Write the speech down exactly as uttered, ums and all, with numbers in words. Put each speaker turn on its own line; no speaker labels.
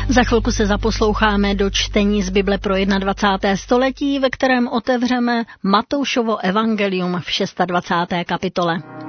Za chvilku se zaposloucháme do čtení z Bible pro dvacáté první století, ve kterém otevřeme Matoušovo evangelium v dvacáté šesté kapitole.